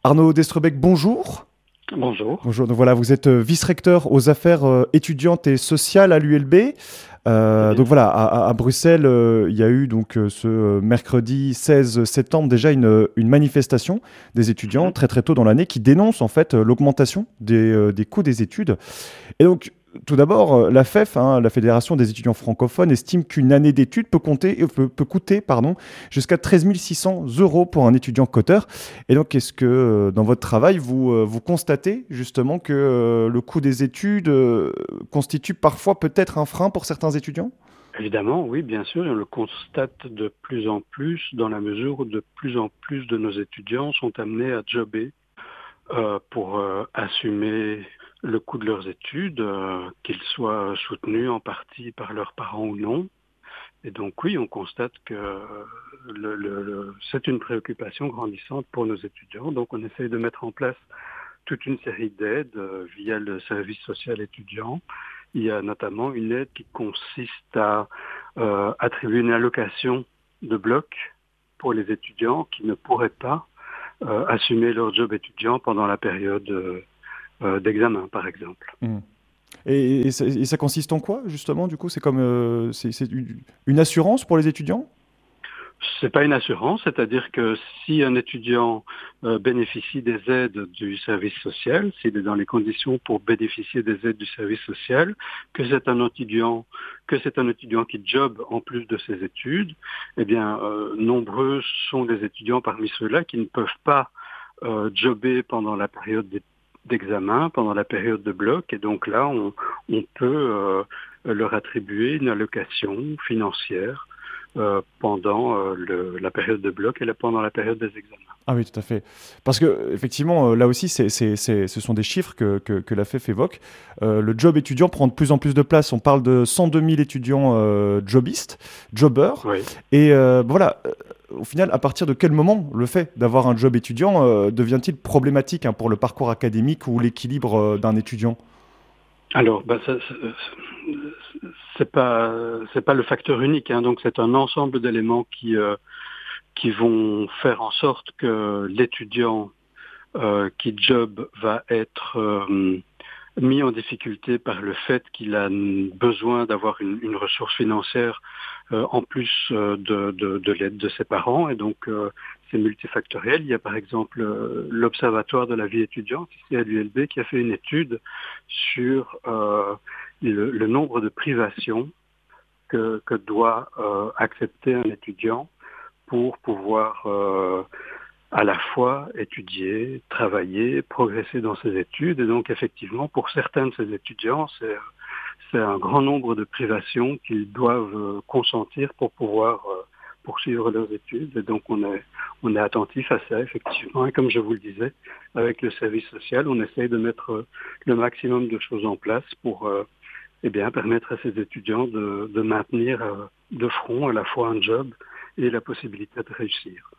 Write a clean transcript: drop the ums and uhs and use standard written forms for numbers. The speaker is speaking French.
Arnaud Destrebec, bonjour. Bonjour. Bonjour, donc voilà, vous êtes vice-recteur aux affaires étudiantes et sociales à l'ULB. C'est bien Donc ça. voilà, à Bruxelles, il y a eu donc ce mercredi 16 septembre déjà une manifestation des étudiants Mhm. très très tôt dans l'année qui dénonce en fait l'augmentation des coûts des études. Et donc, tout d'abord, la FEF, la Fédération des étudiants francophones, estime qu'une année d'études peut coûter jusqu'à 13 600 euros pour un étudiant coteur. Et donc, est-ce que dans votre travail, vous constatez justement que le coût des études constitue parfois peut-être un frein pour certains étudiants? Évidemment, oui, bien sûr, et on le constate de plus en plus dans la mesure où de plus en plus de nos étudiants sont amenés à jobber pour assumer le coût de leurs études, qu'ils soient soutenus en partie par leurs parents ou non. Et donc oui, on constate que c'est une préoccupation grandissante pour nos étudiants. Donc on essaye de mettre en place toute une série d'aides via le service social étudiant. Il y a notamment une aide qui consiste à attribuer une allocation de bloc pour les étudiants qui ne pourraient pas assumer leur job étudiant pendant la période d'examen, par exemple. Hmm. Et ça consiste en quoi, justement, du coup? C'est comme c'est une assurance pour les étudiants? C'est pas une assurance, c'est-à-dire que si un étudiant bénéficie des aides du service social, s'il est dans les conditions pour bénéficier des aides du service social, que c'est un étudiant qui jobe en plus de ses études, eh bien, nombreux sont les étudiants parmi ceux-là qui ne peuvent pas jobber pendant la période d'examen, pendant la période de bloc, et donc là, on peut leur attribuer une allocation financière pendant la période de bloc et pendant la période des examens. Ah oui, tout à fait. Parce que effectivement, là aussi, ce sont des chiffres que la FEF évoque. Le job étudiant prend de plus en plus de place. On parle de 102 000 étudiants jobistes, jobbers. Oui. Et voilà, au final, à partir de quel moment le fait d'avoir un job étudiant devient-il problématique pour le parcours académique ou l'équilibre d'un étudiant? Alors, c'est pas le facteur unique, hein, donc c'est un ensemble d'éléments qui vont faire en sorte que l'étudiant qui job va être mis en difficulté par le fait qu'il a besoin d'avoir une ressource financière en plus de l'aide de ses parents. Et donc, c'est multifactoriel. Il y a par exemple l'Observatoire de la vie étudiante ici à l'ULB qui a fait une étude sur le nombre de privations que doit accepter un étudiant pour pouvoir à la fois étudier, travailler, progresser dans ses études. Et donc, effectivement, pour certains de ces étudiants, c'est un grand nombre de privations qu'ils doivent consentir pour pouvoir poursuivre leurs études. Et donc, on est attentif à ça, effectivement. Et comme je vous le disais, avec le service social, on essaye de mettre le maximum de choses en place pour permettre à ces étudiants de maintenir de front à la fois un job et la possibilité de réussir.